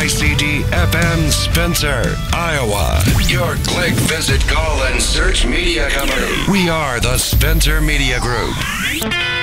KYCD FM Spencer, Iowa. Your click, visit, call, and search media company. We are the Spencer Media Group.